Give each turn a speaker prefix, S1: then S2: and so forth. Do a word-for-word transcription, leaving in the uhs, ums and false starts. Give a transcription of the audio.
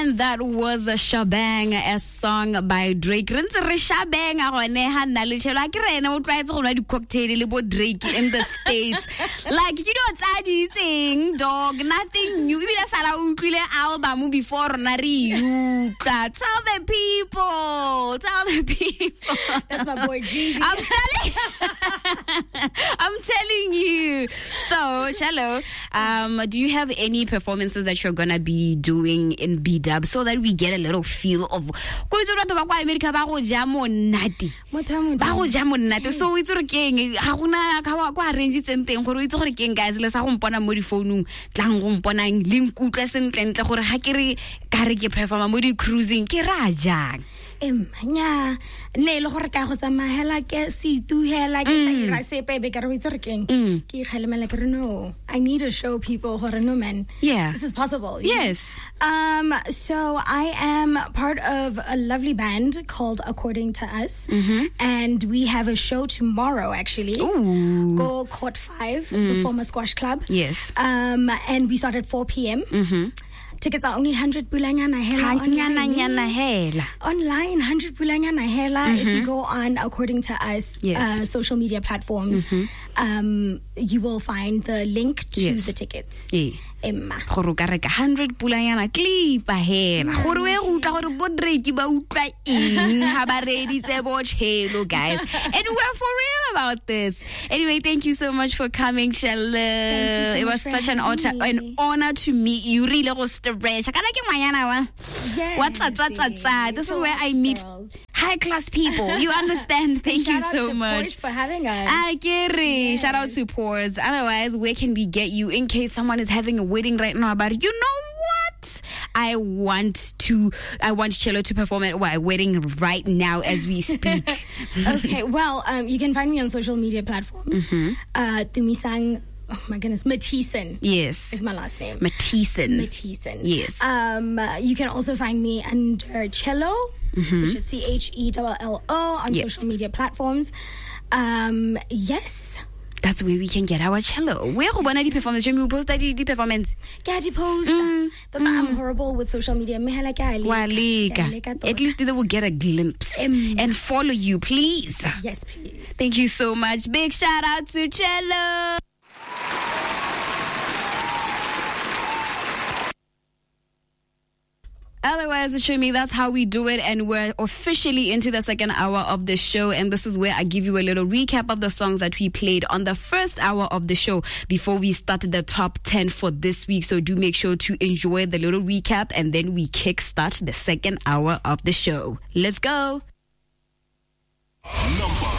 S1: And that was a Shabang, a song by Drake. Rentse re Shabang a gone ha nna le tshelo a ke rena o tlwaetse go nwa di cocktail le bo Drake in the States. Like you know tsa di thing dog, nothing new. Ibile sala o utlwile album before rona re utlwa. Tell the people, tell the people.
S2: That's my boy Jeezy.
S1: I'm telling I'm telling you. So, Shallow, um, do you have any performances that you're gonna be doing in B-Dub so that we get a little feel of go itse batho ba kwa America ba go ja monate ba go ja monate so itse re keng ha gona ka wa kwa arrange tsenteng gore itse gore keng guys le sa go mpona mo di phone tlang go mponang le nkutlwa sentlentle gore ha ke re ka re ke performa mo di cruising ke ra jang
S2: emanya ne le gore ka go tsamahela ke se tuhela ke sa ira sepe be ka re itse re keng ke khalemela ke re no I need to show people gore no man
S1: yeah
S2: this is possible
S1: yes
S2: um so I am part of a lovely band called According to Us
S1: mm-hmm.
S2: and we have a show tomorrow actually.
S1: Ooh.
S2: Go Court five mm. the former squash club
S1: yes
S2: um and we start at four p.m.
S1: mm-hmm.
S2: Tickets are only one hundred bulanyana hela online. Online, one hundred bulanyana hela. Mm-hmm. If you go on According to Us
S1: yes.
S2: uh, social media platforms,
S1: mm-hmm.
S2: um, you will find the link to
S1: yes.
S2: the tickets.
S1: Yeah.
S2: Emma.
S1: Gore ka reka one hundred bulanyana clip a hela. Gore we go utla gore bo Drake ba utla eng ha ba reditse bo tshelo guys. And we're for real about this. Anyway, thank you so much for coming, Shella.
S2: So
S1: it was such an honor, an honor to meet you. Really go stretch. Kana ke mayana wa. What's that that This is where I meet high class people. You understand? Thank you so much
S2: for having us.
S1: I get it. Shout out to Pores. Otherwise, where can we get you in case someone is having a wedding right now? But you know what? I want to. I want Cello to perform at a wedding right now as we speak.
S2: Okay. Well, um, you can find me on social media platforms.
S1: Mm-hmm.
S2: Uh, Tumisang. Oh my goodness, Mathieson.
S1: Yes,
S2: is my last name.
S1: Mathieson.
S2: Mathieson.
S1: Yes.
S2: Um, uh, you can also find me under Cello, mm-hmm. which is C H E L L O on yes. social media platforms. Um, yes.
S1: That's where we can get our cello. Where go bona di performance? You post di di performance.
S2: Get di post.
S1: Mm,
S2: mm. I'm horrible with social media. Mehela ka
S1: aleka. At least they will get a glimpse um, and follow you, please.
S2: Yes, please.
S1: Thank you so much. Big shout out to Cello. Otherwise, show me that's how we do it, and we're officially into the second hour of the show, and this is where I give you a little recap of the songs that we played on the first hour of the show before we started the top ten for this week. So do make sure to enjoy the little recap, and then we kickstart the second hour of the show. Let's go.
S3: Number